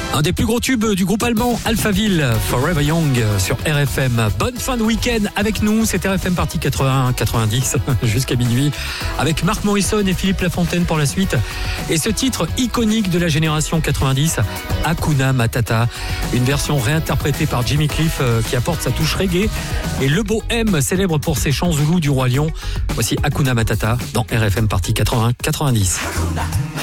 Un des plus gros tubes du groupe allemand Alphaville, Forever Young sur RFM. Bonne fin de week-end avec nous, c'est RFM partie 80-90 jusqu'à minuit avec Marc Morrison et Philippe Lafontaine pour la suite. Et ce titre iconique de la génération 90, Hakuna Matata, une version réinterprétée par Jimmy Cliff qui apporte sa touche reggae. Et Le Beau M, célèbre pour ses chants zoulous du Roi Lion. Voici Hakuna Matata dans RFM partie 80-90.